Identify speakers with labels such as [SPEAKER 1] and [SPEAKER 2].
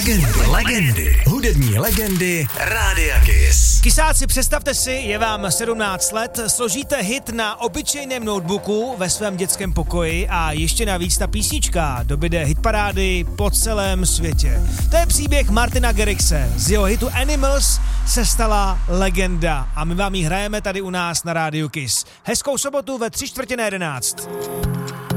[SPEAKER 1] Legendy. Hudební legendy Rádia Kiss.
[SPEAKER 2] Kisáci, představte si, je vám 17 let, složíte hit na obyčejném notebooku ve svém dětském pokoji a ještě navíc ta písnička dobyde hitparády po celém světě. To je příběh Martina Garrixe. Z jeho hitu Animals se stala legenda a my vám ji hrajeme tady u nás na Rádiu Kiss. Hezkou sobotu ve 11:45.